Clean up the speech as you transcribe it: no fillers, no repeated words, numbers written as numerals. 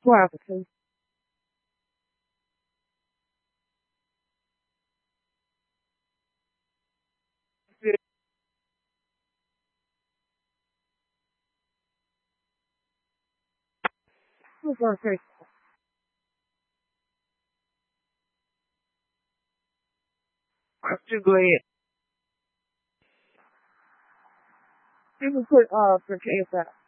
Four applicants. Okay. After going, You can put for KFF.